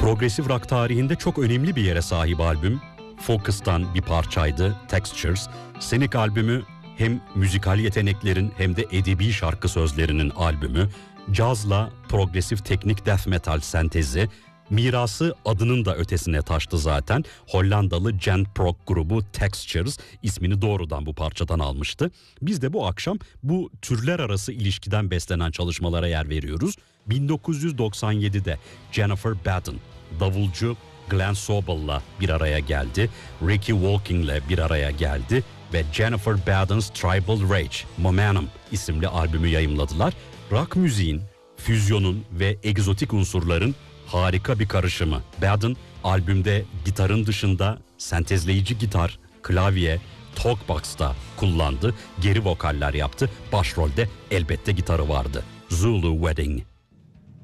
Progressive rock tarihinde çok önemli bir yere sahip albüm. Focus'tan bir parçaydı, Textures. Cynic albümü hem müzikal yeteneklerin hem de edebi şarkı sözlerinin albümü. Cazla progresif teknik death metal sentezi. Mirası adının da ötesine taştı zaten. Hollandalı gent prog grubu Textures ismini doğrudan bu parçadan almıştı. Biz de bu akşam bu türler arası ilişkiden beslenen çalışmalara yer veriyoruz. 1997'de Jennifer Baden, davulcu Glenn Sobel'la bir araya geldi. Ricky Walking'le bir araya geldi ve Jennifer Baden's Tribal Rage, Momentum isimli albümü yayımladılar. Rock müziğin, füzyonun ve egzotik unsurların harika bir karışımı. Baden albümde gitarın dışında sentezleyici gitar, klavye, talkbox'ta kullandı. Geri vokaller yaptı. Başrolde elbette gitarı vardı. Zulu Wedding.